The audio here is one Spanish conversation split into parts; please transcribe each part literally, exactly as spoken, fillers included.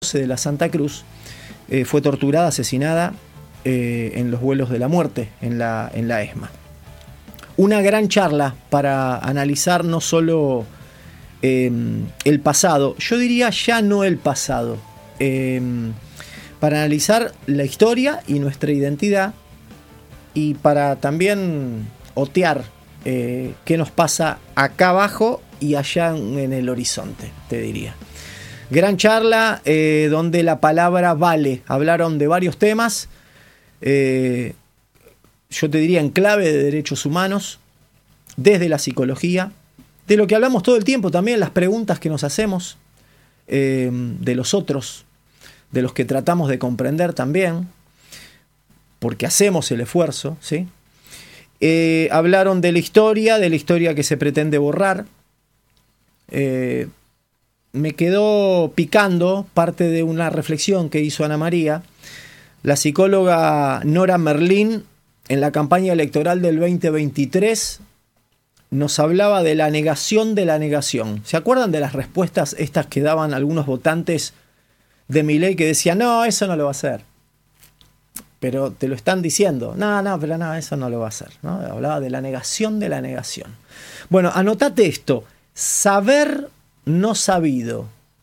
doce de la Santa Cruz, eh, fue torturada, asesinada eh, en los vuelos de la muerte, en la, en la ESMA. Una gran charla para analizar no solo eh, el pasado, yo diría ya no el pasado, eh, para analizar la historia y nuestra identidad, y para también otear eh, qué nos pasa acá abajo y allá en el horizonte, te diría. Gran charla eh, donde la palabra vale. Hablaron de varios temas, eh, yo te diría en clave de derechos humanos, desde la psicología, de lo que hablamos todo el tiempo también, las preguntas que nos hacemos, eh, de los otros, de los que tratamos de comprender también, porque hacemos el esfuerzo, ¿sí? Eh, hablaron de la historia, de la historia que se pretende borrar. Eh, me quedó picando parte de una reflexión que hizo Ana María, la psicóloga Nora Merlín, en la campaña electoral del veinte veintitrés, nos hablaba de la negación de la negación. ¿Se acuerdan de las respuestas estas que daban algunos votantes de Milei que decían, no, eso no lo va a hacer? Pero te lo están diciendo, no, no, pero no, eso no lo va a hacer, ¿no? Hablaba de la negación de la negación. Bueno, anotate esto, saber no sabido.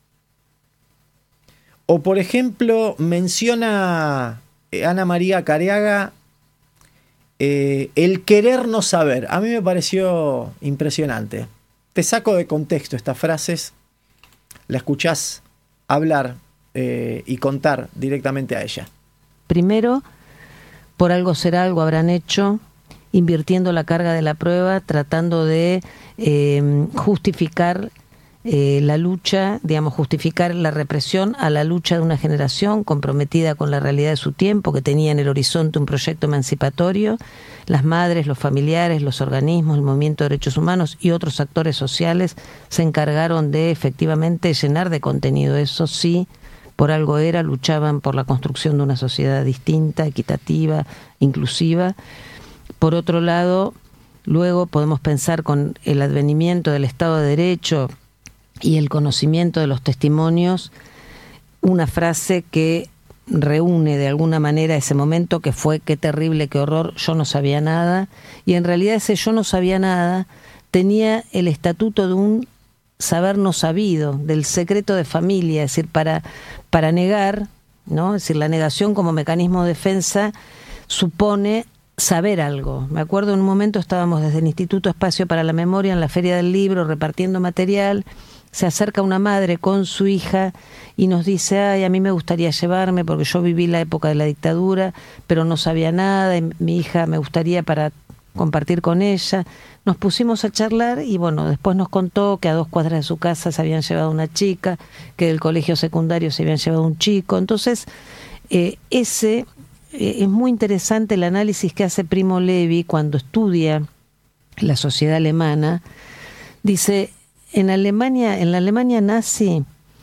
O por ejemplo, menciona Ana María Careaga eh, el querer no saber. A mí me pareció impresionante. Te saco de contexto estas frases, la escuchás hablar eh, y contar directamente a ella. Primero, por algo será, algo habrán hecho, invirtiendo la carga de la prueba, tratando de eh, justificar eh, la lucha, digamos, justificar la represión a la lucha de una generación comprometida con la realidad de su tiempo, que tenía en el horizonte un proyecto emancipatorio. Las madres, los familiares, los organismos, el movimiento de derechos humanos y otros actores sociales se encargaron de efectivamente llenar de contenido. Eso sí, por algo era, luchaban por la construcción de una sociedad distinta, equitativa, inclusiva. Por otro lado, luego podemos pensar con el advenimiento del Estado de Derecho y el conocimiento de los testimonios, una frase que reúne de alguna manera ese momento, que fue qué terrible, qué horror, yo no sabía nada, y en realidad ese yo no sabía nada tenía el estatuto de un saber no sabido, del secreto de familia, es decir, para, para negar, ¿no? Es decir, la negación como mecanismo de defensa supone saber algo. Me acuerdo en un momento estábamos desde el Instituto Espacio para la Memoria en la Feria del Libro repartiendo material, se acerca una madre con su hija y nos dice, ay, a mí me gustaría llevarme porque yo viví la época de la dictadura, pero no sabía nada, y mi hija me gustaría para compartir con ella. Nos pusimos a charlar y bueno, después nos contó que a dos cuadras de su casa se habían llevado una chica, que del colegio secundario se habían llevado un chico. Entonces, eh, ese eh, es muy interesante el análisis que hace Primo Levi cuando estudia la sociedad alemana. Dice, en Alemania, en la Alemania nazi,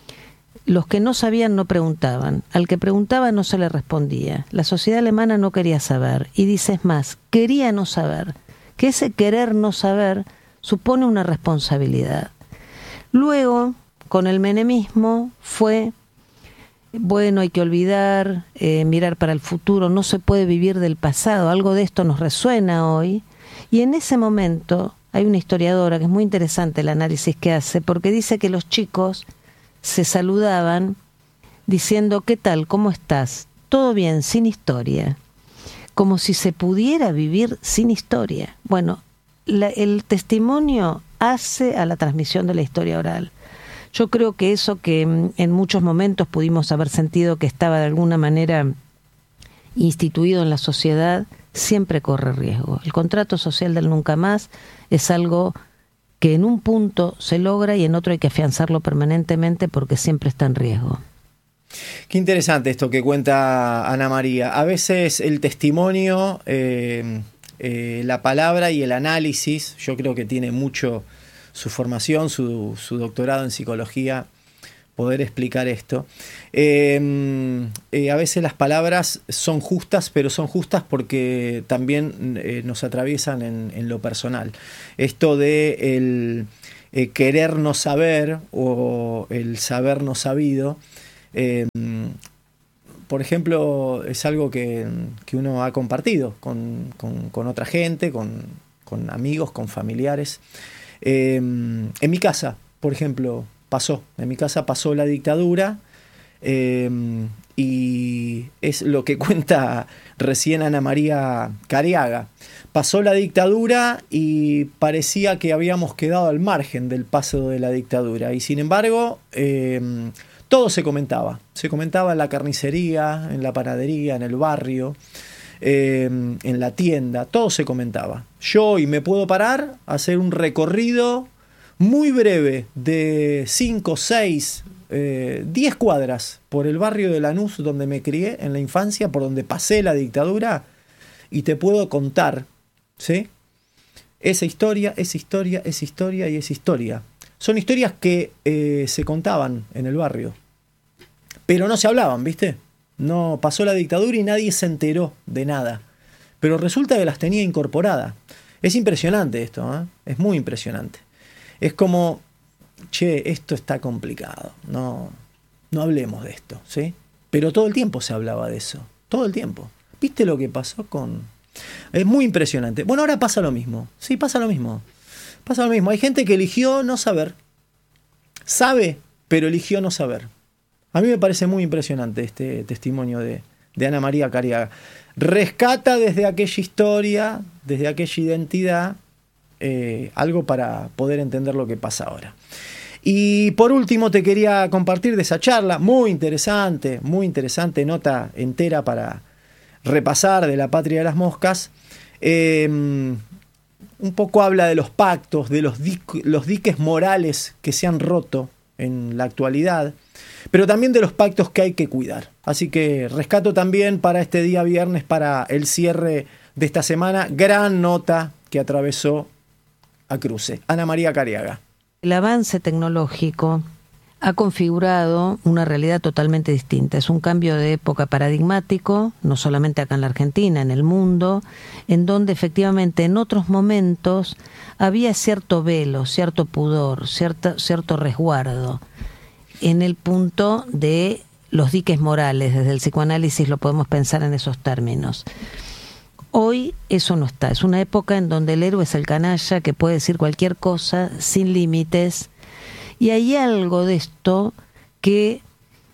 los que no sabían no preguntaban, al que preguntaba no se le respondía. La sociedad alemana no quería saber, y dice, es más, quería no saber, que ese querer no saber supone una responsabilidad. Luego, con el menemismo, fue, bueno, hay que olvidar, eh, mirar para el futuro, no se puede vivir del pasado, algo de esto nos resuena hoy, y en ese momento hay una historiadora que es muy interesante el análisis que hace, porque dice que los chicos se saludaban diciendo, ¿qué tal? ¿Cómo estás? Todo bien, sin historia. Como si se pudiera vivir sin historia. Bueno, la, el testimonio hace a la transmisión de la historia oral. Yo creo que eso que en muchos momentos pudimos haber sentido que estaba de alguna manera instituido en la sociedad, siempre corre riesgo. El contrato social del nunca más es algo que en un punto se logra y en otro hay que afianzarlo permanentemente porque siempre está en riesgo. Qué interesante esto que cuenta Ana María. A veces el testimonio, eh, eh, la palabra y el análisis, yo creo que tiene mucho su formación, su, su doctorado en psicología, poder explicar esto. Eh, eh, a veces las palabras son justas, pero son justas porque también eh, nos atraviesan en, en lo personal. Esto de el eh, querer no saber o el saber no sabido Eh, por ejemplo, es algo que, que uno ha compartido con, con, con otra gente, con, con amigos, con familiares. Eh, en mi casa, por ejemplo, pasó. En mi casa pasó la dictadura. Eh, y es lo que cuenta recién Ana María Cariaga. Pasó la dictadura y parecía que habíamos quedado al margen del paso de la dictadura. Y sin embargo, eh, todo se comentaba. Se comentaba en la carnicería, en la panadería, en el barrio, eh, en la tienda. Todo se comentaba. Yo hoy me puedo parar a hacer un recorrido muy breve de cinco, seis, diez cuadras por el barrio de Lanús, donde me crié en la infancia, por donde pasé la dictadura, y te puedo contar, ¿sí? Esa historia, esa historia, esa historia y esa historia. Son historias que eh, se contaban en el barrio, pero no se hablaban, ¿viste? No pasó la dictadura y nadie se enteró de nada. Pero resulta que las tenía incorporadas. Es impresionante esto, ¿eh? Es muy impresionante. Es como, che, esto está complicado, no, no hablemos de esto, ¿sí? Pero todo el tiempo se hablaba de eso, todo el tiempo. ¿Viste lo que pasó con...? Es muy impresionante. Bueno, ahora pasa lo mismo, sí, pasa lo mismo. Pasa lo mismo. Hay gente que eligió no saber. Sabe, pero eligió no saber. A mí me parece muy impresionante este testimonio de, de Ana María Cariaga. Rescata desde aquella historia, desde aquella identidad, eh, algo para poder entender lo que pasa ahora. Y por último te quería compartir de esa charla, muy interesante, muy interesante, nota entera para repasar de La Patria de las Moscas. Eh, un poco habla de los pactos, de los, di- los diques morales que se han roto en la actualidad, pero también de los pactos que hay que cuidar. Así que rescato también para este día viernes, para el cierre de esta semana, gran nota que atravesó a cruce. Ana María Cariaga. El avance tecnológico ha configurado una realidad totalmente distinta. Es un cambio de época paradigmático, no solamente acá en la Argentina, en el mundo, en donde efectivamente en otros momentos había cierto velo, cierto pudor, cierto, cierto resguardo. En el punto de los diques morales, desde el psicoanálisis lo podemos pensar en esos términos. Hoy eso no está. Es una época en donde el héroe es el canalla que puede decir cualquier cosa sin límites. Y hay algo de esto que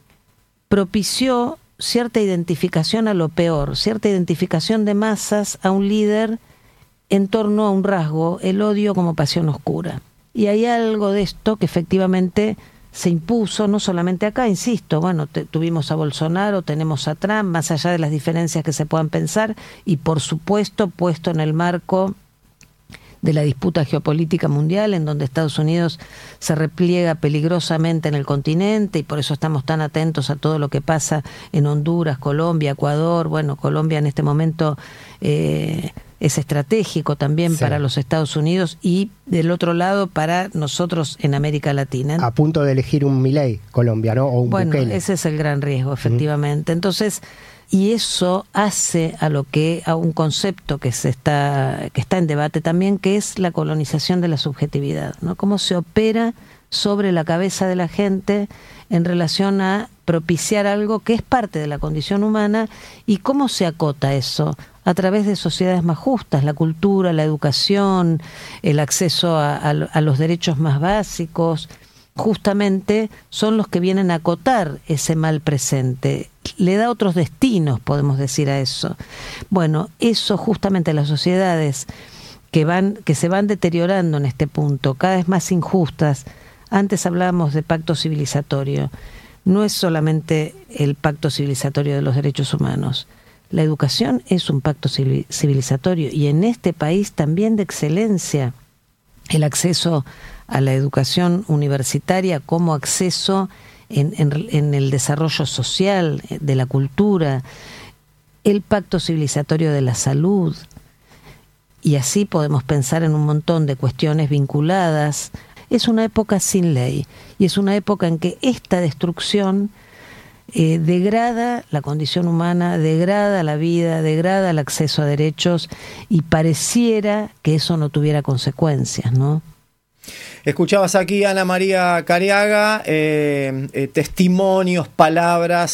propició cierta identificación a lo peor, cierta identificación de masas a un líder en torno a un rasgo, el odio como pasión oscura. Y hay algo de esto que efectivamente se impuso, no solamente acá, insisto, bueno, te, tuvimos a Bolsonaro, tenemos a Trump, más allá de las diferencias que se puedan pensar, y por supuesto puesto en el marco de la disputa geopolítica mundial, en donde Estados Unidos se repliega peligrosamente en el continente, y por eso estamos tan atentos a todo lo que pasa en Honduras, Colombia, Ecuador. Bueno, Colombia en este momento eh, es estratégico también sí. para los Estados Unidos, y del otro lado para nosotros en América Latina. A punto de elegir un Milei, Colombia, ¿no? O un bueno, Bukele. Ese es el gran riesgo, efectivamente. Uh-huh. Entonces, y eso hace a lo que a un concepto que se está que está en debate también, que es la colonización de la subjetividad, ¿no? Cómo se opera sobre la cabeza de la gente en relación a propiciar algo que es parte de la condición humana, y cómo se acota eso a través de sociedades más justas, la cultura, la educación, el acceso a, a, a los derechos más básicos, justamente son los que vienen a acotar ese mal presente. Le da otros destinos, podemos decir, a eso. Bueno, eso justamente las sociedades que van, que se van deteriorando en este punto, cada vez más injustas. Antes hablábamos de pacto civilizatorio. No es solamente el pacto civilizatorio de los derechos humanos. La educación es un pacto civilizatorio, y en este país también de excelencia. El acceso a la educación universitaria como acceso en, en, en el desarrollo social, de la cultura, el pacto civilizatorio de la salud, y así podemos pensar en un montón de cuestiones vinculadas. Es una época sin ley, y es una época en que esta destrucción eh, degrada la condición humana, degrada la vida, degrada el acceso a derechos, y pareciera que eso no tuviera consecuencias, ¿no? Escuchabas aquí a Ana María Careaga, eh, eh, testimonios, palabras